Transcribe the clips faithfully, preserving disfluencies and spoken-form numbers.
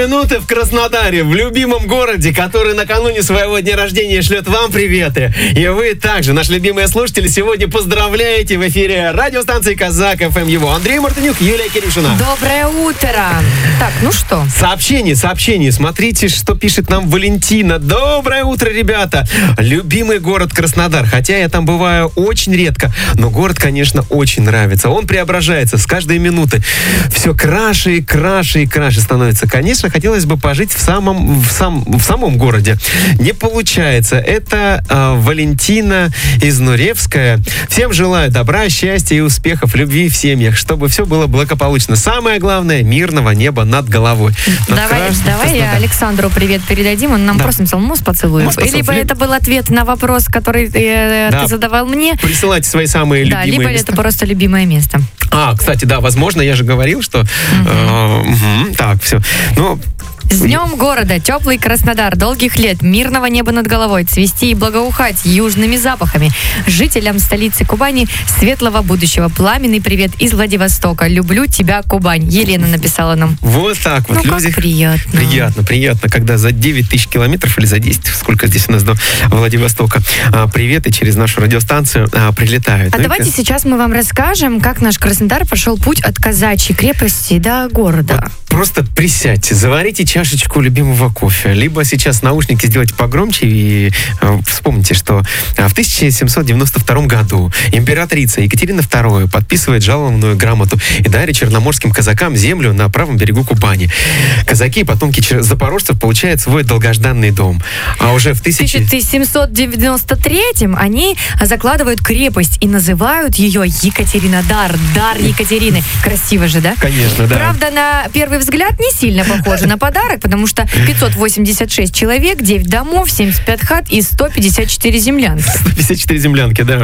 Минуты в Краснодаре, в любимом городе, который накануне своего дня рождения шлет вам приветы. И вы также, наши любимые слушатели, сегодня поздравляете в эфире радиостанции Казак эф эм его. Андрей Мартынюк, Юлия Кирюшина. Доброе утро. Так, ну что? Сообщение, сообщение. Смотрите, что пишет нам Валентина. Доброе утро, ребята. Любимый город Краснодар. Хотя я там бываю очень редко, но город, конечно, очень нравится. Он преображается с каждой минуты. Все краше и краше и краше становится. Конечно, хотелось бы пожить в самом, в сам, в самом городе. Не получается. Это э, Валентина из Нуревская. Всем желаю добра, счастья и успехов, любви в семьях, чтобы все было благополучно. Самое главное, мирного неба над головой. Над давай краш... давай я Александру привет передадим. Он нам да. просто написал, мус поцелуем. Мус поцелуем. Либо это был ответ на вопрос, который э, да. ты задавал мне. Присылайте свои самые да, любимые либо места. Это просто любимое место. А, кстати, да, возможно, я же говорил, что... Uh-huh. Э, угу, так, все. Ну... С днем города, теплый Краснодар, долгих лет, мирного неба над головой, цвести и благоухать южными запахами. Жителям столицы Кубани светлого будущего. Пламенный привет из Владивостока. Люблю тебя, Кубань. Елена написала нам. Вот так вот. Ну, люди... как приятно. Приятно, приятно, когда за девять тысяч километров или за десять, сколько здесь у нас до Владивостока, а, приветы через нашу радиостанцию а, прилетают. А ну, давайте и... сейчас мы вам расскажем, как наш Краснодар прошел путь от казачьей крепости до города. Вот просто присядьте, заварите чашечку любимого кофе, либо сейчас наушники сделайте погромче и э, вспомните, что э, в тысяча семьсот девяносто втором году императрица Екатерина вторая подписывает жалованную грамоту и дарит черноморским казакам землю на правом берегу Кубани. Казаки, потомки запорожцев, получают свой долгожданный дом. А уже в тысяча... тысяча семьсот девяносто третьем они закладывают крепость и называют ее Екатеринодар. Дар Екатерины. Красиво же, да? Конечно, да. Правда, на первый взгляд не сильно похоже на подарок, потому что пятьсот восемьдесят шесть человек, девять домов, семьдесят пять хат и сто пятьдесят четыре землянки. сто пятьдесят четыре землянки, да.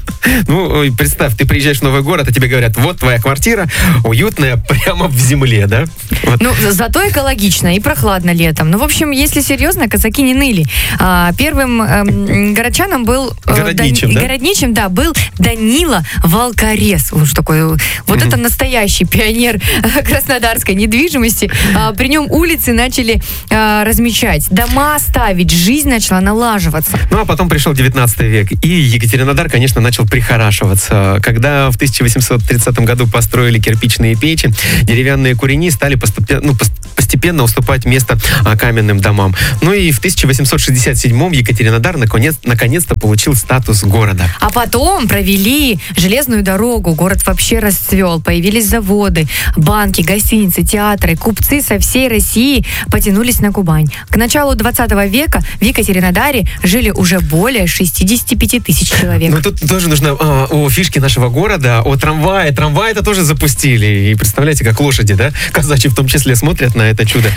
Ну, представь, ты приезжаешь в новый город, а тебе говорят, вот твоя квартира, уютная, прямо в земле, да? Вот. Ну, зато экологично и прохладно летом. Ну, в общем, если серьезно, казаки не ныли. А, первым эм, городчаном был... Э, городничим, Дан... да? Городничим, да, был Данила Волкорез. Он же такой, вот mm-hmm. это настоящий пионер краснодарской недвижимости. А, при нем улицы начали а, размечать, дома ставить, жизнь начала налаживаться. Ну, а потом пришел девятнадцатый век, и Екатеринодар, конечно, начал прихорашиваться. Когда в тысяча восемьсот тридцатом году построили кирпичные печи, деревянные курени стали постепенно, ну, постепенно уступать место а, каменным домам. Ну и в тысяча восемьсот шестьдесят седьмом Екатеринодар наконец, наконец-то получил статус города. А потом провели железную дорогу, город вообще расцвел, появились заводы, банки, гостиницы, театры, купцы со всей России потянулись на Кубань. К началу двадцатого века в Екатеринодаре жили уже более шестьдесят пять тысяч человек. Ну, тут тоже нужно а, о фишке нашего города, о трамвае. Трамвай это тоже запустили. И представляете, как лошади, да, казачьи в том числе, смотрят на это чудо.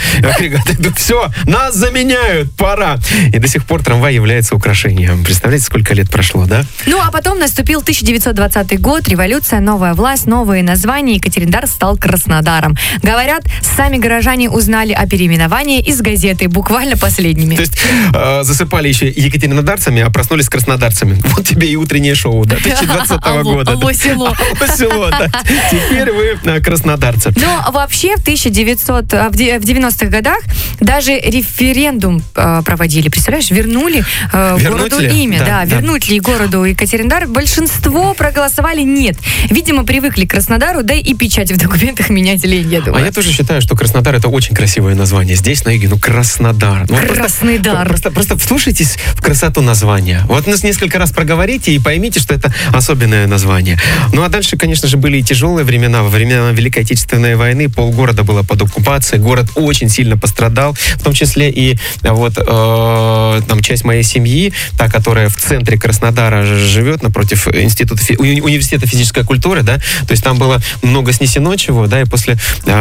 Все, нас заменяют, пора. И до сих пор трамвай является украшением. Представляете, сколько лет прошло, да? Ну, а потом наступил тысяча девятьсот двадцатый год, революция, новая власть, новые названия. Екатеринодар стал Краснодаром. Говорят, сами горожане узнали о переименовании из газеты, буквально последними. То есть э, засыпали еще екатеринодарцами, а проснулись краснодарцами. Вот тебе и утреннее шоу, да, тысяча двадцатого года. Алло, село. Алло, село, да. Теперь вы э, краснодарцы. Но вообще в тысяча девятьсот, в девяностых годах даже референдум э, проводили. Представляешь, вернули э, городу ли? имя. Да, да, да. Вернуть ли городу Екатеринодар? Большинство проголосовали нет. Видимо, привыкли к Краснодару, да и печать в документах менять лень, я думаю. А я тоже считаю, что Краснодар — это очень красивое название. Здесь, на юге, ну, Краснодар. Ну, Краснодар. Просто, просто, просто вслушайтесь в красоту названия. Вот нас несколько раз проговорите и поймите, что это особенное название. Ну, а дальше, конечно же, были и тяжелые времена. Во времена Великой Отечественной войны полгорода было под оккупацией. Город очень сильно пострадал. В том числе и вот э, там часть моей семьи, та, которая в центре Краснодара живет, напротив института, уни, университета физической культуры, да, то есть там было много снесено чего, да, и после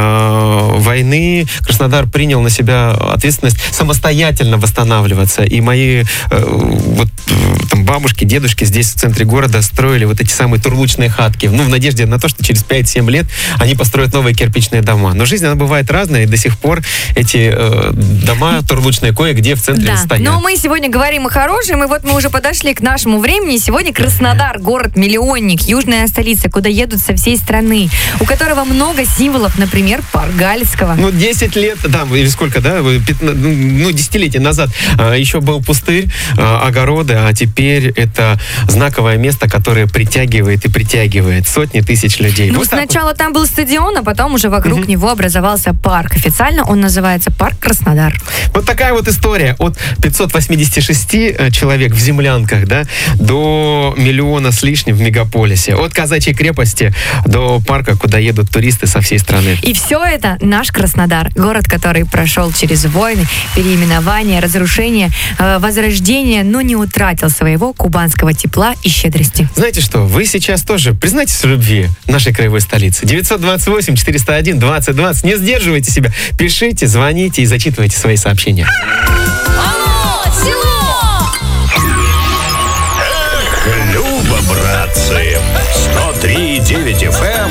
э, войны Краснодар принял на себя ответственность самостоятельно восстанавливаться. И мои э, вот там бабушки, дедушки здесь в центре города строили вот эти самые турлучные хатки, ну, в надежде на то, что через пять-семь лет они построят новые кирпичные дома. Но жизнь, она бывает разная, и до сих пор эти э, дома турлучные кое-где в центре да. стоят. Но мы сегодня говорим о хорошем, и вот мы уже подошли к нашему времени. Сегодня Краснодар, город-миллионник, южная столица, куда едут со всей страны, у которого много символов, например, парк Галицкого. Ну, десять лет да, или сколько, да, ну, десятилетия назад еще был пустырь, огороды, а теперь это знаковое место, которое притягивает и притягивает сотни тысяч людей. Ну, вот сначала так... там был стадион, а потом уже вокруг угу. него образовался парк. Официально он называется парк Краснодар. Вот такая вот история. От пятьсот восемьдесят шесть человек в землянках, да, до миллиона с лишним в мегаполисе. От Казачьей крепости до парка, куда едут туристы со всей страны. И все это наш Краснодар. Город, который прошел через войны, переименование, разрушение, э, возрождение, но не утратил своего кубанского тепла и щедрости. Знаете что, вы сейчас тоже признайтесь в любви нашей краевой столицы. девятьсот двадцать восемь четыреста один двадцать двадцать. Не сдерживайте себя. Пишите, звоните и зачитывайте свои сообщения. Алло, село! Эх, Люба, братцы, сто три и девять эф эм